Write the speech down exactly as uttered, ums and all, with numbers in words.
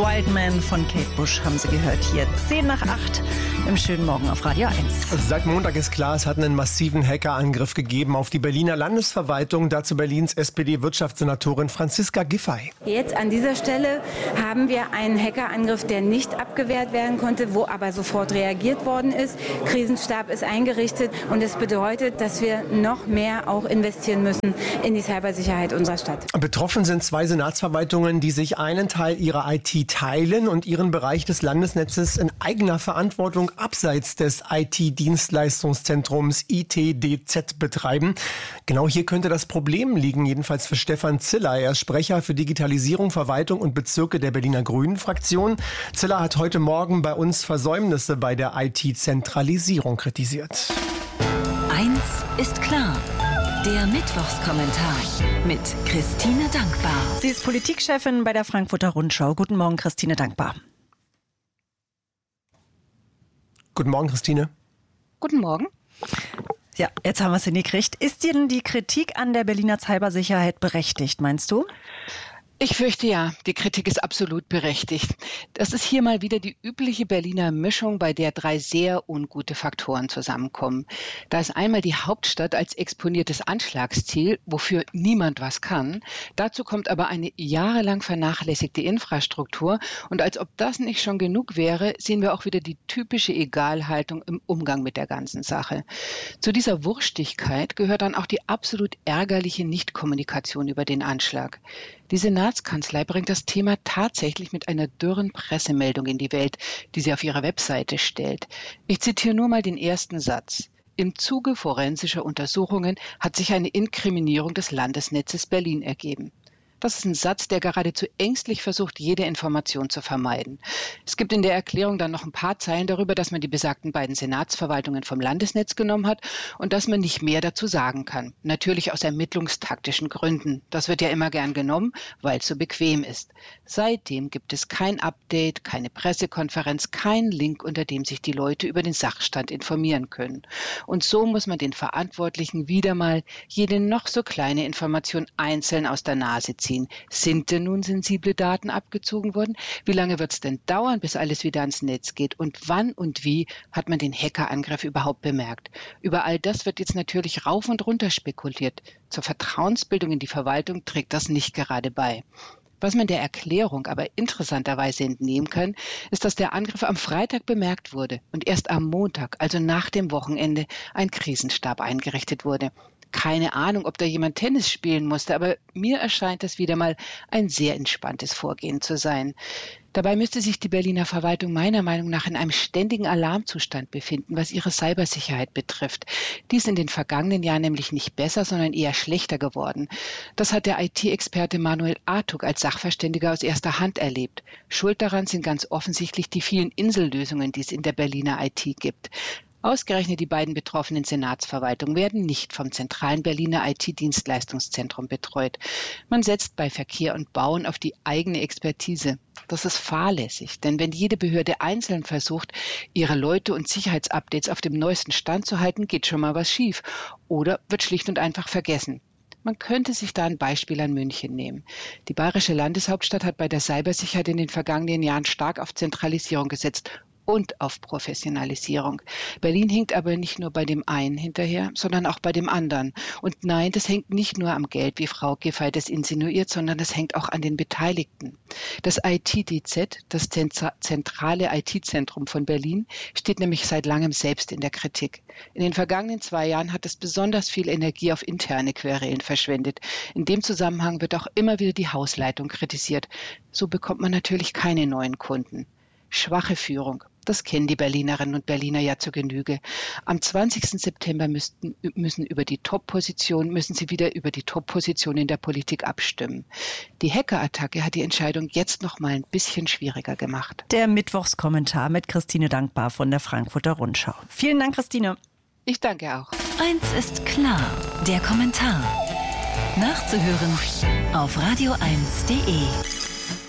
Wildman von Kate Bush haben Sie gehört hier. zehn nach acht im schönen Morgen auf Radio eins. Seit Montag ist klar, es hat einen massiven Hackerangriff gegeben auf die Berliner Landesverwaltung. Dazu Berlins S P D-Wirtschaftssenatorin Franziska Giffey. Jetzt an dieser Stelle haben wir einen Hackerangriff, der nicht abgewehrt werden konnte, wo aber sofort reagiert worden ist. Krisenstab ist eingerichtet und es bedeutet, dass wir noch mehr auch investieren müssen in die Cybersicherheit unserer Stadt. Betroffen sind zwei Senatsverwaltungen, die sich einen Teil ihrer I T teilen und ihren Bereich des Landesnetzes in eigener Verantwortung abseits des I T-Dienstleistungszentrums I T D Z betreiben. Genau hier könnte das Problem liegen, jedenfalls für Stefan Ziller. Er ist Sprecher für Digitalisierung, Verwaltung und Bezirke der Berliner Grünen-Fraktion. Ziller hat heute Morgen bei uns Versäumnisse bei der I T-Zentralisierung kritisiert. Eins ist klar. Der Mittwochskommentar mit Christine Dankbar. Sie ist Politikchefin bei der Frankfurter Rundschau. Guten Morgen, Christine Dankbar. Guten Morgen, Christine. Guten Morgen. Ja, jetzt haben wir es hingekriegt. Ist denn die Kritik an der Berliner Cybersicherheit berechtigt, meinst du? Ich fürchte ja, die Kritik ist absolut berechtigt. Das ist hier mal wieder die übliche Berliner Mischung, bei der drei sehr ungute Faktoren zusammenkommen. Da ist einmal die Hauptstadt als exponiertes Anschlagsziel, wofür niemand was kann. Dazu kommt aber eine jahrelang vernachlässigte Infrastruktur. Und als ob das nicht schon genug wäre, sehen wir auch wieder die typische Egalhaltung im Umgang mit der ganzen Sache. Zu dieser Wurstigkeit gehört dann auch die absolut ärgerliche Nichtkommunikation über den Anschlag. Die Senatskanzlei bringt das Thema tatsächlich mit einer dürren Pressemeldung in die Welt, die sie auf ihrer Webseite stellt. Ich zitiere nur mal den ersten Satz. Im Zuge forensischer Untersuchungen hat sich eine Inkriminierung des Landesnetzes Berlin ergeben. Das ist ein Satz, der geradezu ängstlich versucht, jede Information zu vermeiden. Es gibt in der Erklärung dann noch ein paar Zeilen darüber, dass man die besagten beiden Senatsverwaltungen vom Landesnetz genommen hat und dass man nicht mehr dazu sagen kann. Natürlich aus ermittlungstaktischen Gründen. Das wird ja immer gern genommen, weil es so bequem ist. Seitdem gibt es kein Update, keine Pressekonferenz, keinen Link, unter dem sich die Leute über den Sachstand informieren können. Und so muss man den Verantwortlichen wieder mal jede noch so kleine Information einzeln aus der Nase ziehen. Sind denn nun sensible Daten abgezogen worden? Wie lange wird es denn dauern, bis alles wieder ans Netz geht? Und wann und wie hat man den Hackerangriff überhaupt bemerkt? Über all das wird jetzt natürlich rauf und runter spekuliert. Zur Vertrauensbildung in die Verwaltung trägt das nicht gerade bei. Was man der Erklärung aber interessanterweise entnehmen kann, ist, dass der Angriff am Freitag bemerkt wurde und erst am Montag, also nach dem Wochenende, ein Krisenstab eingerichtet wurde. Keine Ahnung, ob da jemand Tennis spielen musste, aber mir erscheint das wieder mal ein sehr entspanntes Vorgehen zu sein. Dabei müsste sich die Berliner Verwaltung meiner Meinung nach in einem ständigen Alarmzustand befinden, was ihre Cybersicherheit betrifft. Die ist in den vergangenen Jahren nämlich nicht besser, sondern eher schlechter geworden. Das hat der I T-Experte Manuel Artuk als Sachverständiger aus erster Hand erlebt. Schuld daran sind ganz offensichtlich die vielen Insellösungen, die es in der Berliner I T gibt. Ausgerechnet die beiden betroffenen Senatsverwaltungen werden nicht vom zentralen Berliner I T-Dienstleistungszentrum betreut. Man setzt bei Verkehr und Bauen auf die eigene Expertise. Das ist fahrlässig, denn wenn jede Behörde einzeln versucht, ihre Leute und Sicherheitsupdates auf dem neuesten Stand zu halten, geht schon mal was schief oder wird schlicht und einfach vergessen. Man könnte sich da ein Beispiel an München nehmen. Die bayerische Landeshauptstadt hat bei der Cybersicherheit in den vergangenen Jahren stark auf Zentralisierung gesetzt und auf Professionalisierung. Berlin hinkt aber nicht nur bei dem einen hinterher, sondern auch bei dem anderen. Und nein, das hängt nicht nur am Geld, wie Frau Giffey das insinuiert, sondern das hängt auch an den Beteiligten. Das I T D Z, das zentrale I T-Zentrum von Berlin, steht nämlich seit langem selbst in der Kritik. In den vergangenen zwei Jahren hat es besonders viel Energie auf interne Querelen verschwendet. In dem Zusammenhang wird auch immer wieder die Hausleitung kritisiert. So bekommt man natürlich keine neuen Kunden. Schwache Führung. Das kennen die Berlinerinnen und Berliner ja zur Genüge. Am zwanzigsten September müssten, müssen über die Top-Position, müssen sie wieder über die Top-Position in der Politik abstimmen. Die Hackerattacke hat die Entscheidung jetzt noch mal ein bisschen schwieriger gemacht. Der Mittwochskommentar mit Christine Dankbar von der Frankfurter Rundschau. Vielen Dank, Christine. Ich danke auch. Eins ist klar, der Kommentar. Nachzuhören auf radio eins punkt de.